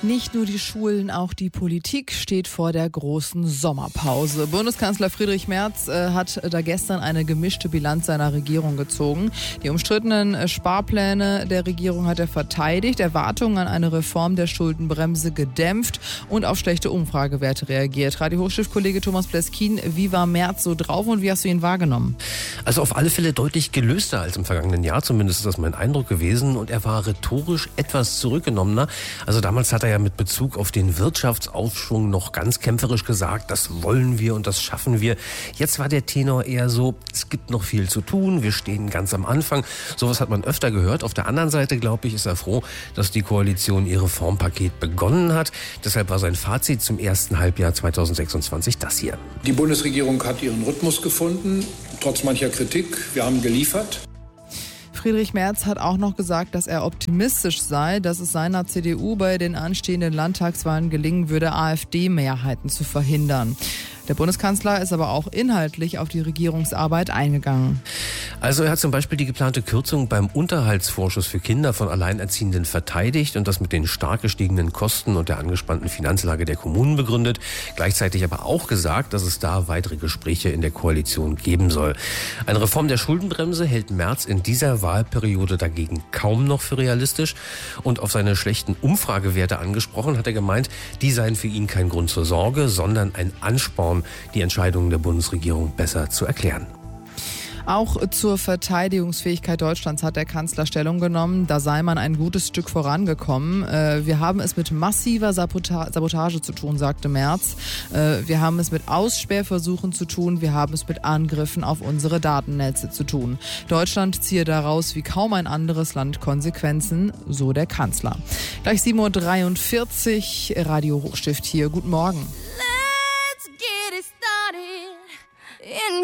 Nicht nur die Schulen, auch die Politik steht vor der großen Sommerpause. Bundeskanzler Friedrich Merz hat da gestern eine gemischte Bilanz seiner Regierung gezogen. Die umstrittenen Sparpläne der Regierung hat er verteidigt, Erwartungen an eine Reform der Schuldenbremse gedämpft und auf schlechte Umfragewerte reagiert. Radio-Hochschriftkollege Thomas Bleskin, wie war Merz so drauf und wie hast du ihn wahrgenommen? Also auf alle Fälle deutlich gelöster als im vergangenen Jahr, zumindest ist das mein Eindruck gewesen. Und er war rhetorisch etwas zurückgenommener. Also damals hat er ja mit Bezug auf den Wirtschaftsaufschwung noch ganz kämpferisch gesagt, das wollen wir und das schaffen wir. Jetzt war der Tenor eher so, es gibt noch viel zu tun, wir stehen ganz am Anfang. Sowas hat man öfter gehört. Auf der anderen Seite, glaube ich, ist er froh, dass die Koalition ihr Reformpaket begonnen hat. Deshalb war sein Fazit zum ersten Halbjahr 2026 das hier. Die Bundesregierung hat ihren Rhythmus gefunden, trotz mancher Kritik. Wir haben geliefert. Friedrich Merz hat auch noch gesagt, dass er optimistisch sei, dass es seiner CDU bei den anstehenden Landtagswahlen gelingen würde, AfD-Mehrheiten zu verhindern. Der Bundeskanzler ist aber auch inhaltlich auf die Regierungsarbeit eingegangen. Also er hat zum Beispiel die geplante Kürzung beim Unterhaltsvorschuss für Kinder von Alleinerziehenden verteidigt und das mit den stark gestiegenen Kosten und der angespannten Finanzlage der Kommunen begründet. Gleichzeitig aber auch gesagt, dass es da weitere Gespräche in der Koalition geben soll. Eine Reform der Schuldenbremse hält Merz in dieser Wahlperiode dagegen kaum noch für realistisch. Und auf seine schlechten Umfragewerte angesprochen, hat er gemeint, die seien für ihn kein Grund zur Sorge, sondern ein Ansporn, die Entscheidungen der Bundesregierung besser zu erklären. Auch zur Verteidigungsfähigkeit Deutschlands hat der Kanzler Stellung genommen. Da sei man ein gutes Stück vorangekommen. Wir haben es mit massiver Sabotage zu tun, sagte Merz. Wir haben es mit Ausspähversuchen zu tun. Wir haben es mit Angriffen auf unsere Datennetze zu tun. Deutschland ziehe daraus wie kaum ein anderes Land Konsequenzen, so der Kanzler. Gleich 7:43 Uhr, Radio Hochstift hier. Guten Morgen. Let's get it started in